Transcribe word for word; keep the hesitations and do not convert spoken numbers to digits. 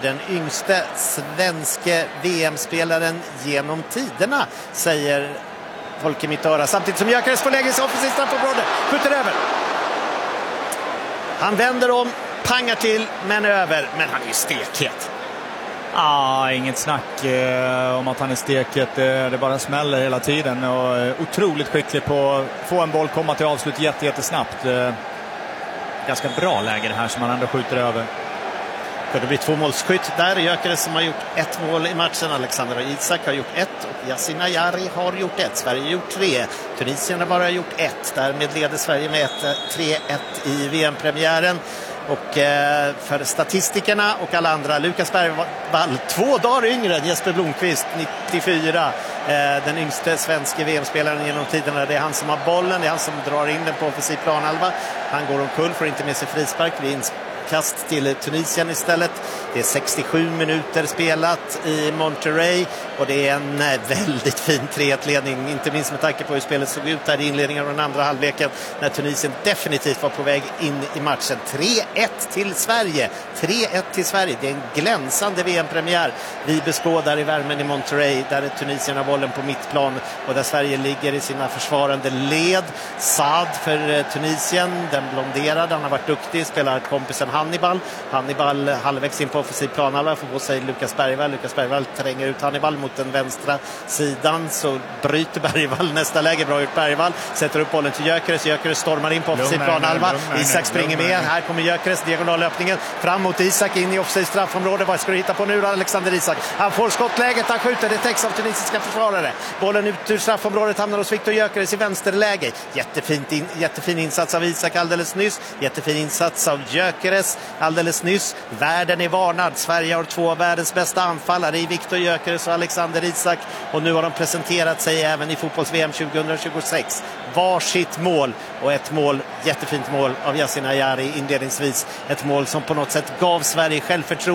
den yngste svenske V M-spelaren genom tiderna, säger folk i mitt öra. Samtidigt som Gyökeres får lägga sig offensivt straffområde. Skjuter över. Han vänder om, pangar till, men över. Men han är ju stekhet. Ah, inget snack eh, om att han är steket. Eh, det bara smäller hela tiden. Och, eh, otroligt skicklig på att få en boll komma till avslut jätte, jättesnabbt. Eh, ganska bra läge det här som han ändå skjuter över. För det blir två målskytt där. Gyökeres som har gjort ett mål i matchen. Alexander Isak har gjort ett. Och Yasin Ayari har gjort ett. Sverige har gjort tre. Tunisien har bara gjort ett. Därmed leder Sverige med tre ett i V M-premiären. Och eh, för statistikerna och alla andra, Lukas Bergvall, två dagar yngre än Jesper Blomqvist, nittiofyra, eh, den yngste svenska V M-spelaren genom tiderna. Det är han som har bollen, det är han som drar in den på offensiv planhalva. Han går omkull, får inte med sig frispark, det blir kast till Tunisien istället. Det är sextiosju minuter spelat i Monterrey och det är en väldigt fin tre ett-ledning, inte minst med tanke på hur spelet såg ut här i inledningen av den andra halvleken när Tunisien definitivt var på väg in i matchen. tre ett till Sverige. tre ett till Sverige. Det är en glänsande V M-premiär vi beskådar i värmen i Monterrey, där Tunisien har bollen på mittplan och där Sverige ligger i sina försvarande led. Saad för Tunisien, den blonderade, han har varit duktig, spelar kompisen Hannibal. Hannibal halvvägs in på offensiv planhalva, får på sig Lukas Bergvall. Lukas Bergvall tränger ut Hannibal mot den vänstra sidan, så bryter Bergvall nästa läge. Bra ut Bergvall, sätter upp bollen till Gyökeres. Gyökeres stormar in på offensiv planhalva. Isak springer med. Här kommer Gyökeres, diagonalöppningen fram mot Isak, in i offensiv straffområde. Vad ska du hitta på nu då, Alexander Isak? Han får skottläget, han skjuter, det täcks av tunisiska försvarare. Bollen ut ur straffområdet, hamnar hos Viktor Gyökeres i vänsterläge. Jättefint in, jättefin insats av Isak alldeles nyss. Jättefin insats av Gyökeres alldeles nyss. Världen är varnad. Sverige har två av världens bästa anfallare i Viktor Gyökeres och Alexander Isak. Och nu har de presenterat sig även i fotbolls-V M tjugohundratjugosex. Varsitt mål. Och ett mål, jättefint mål av Yasin Ayari inledningsvis. Ett mål som på något sätt gav Sverige självförtroende.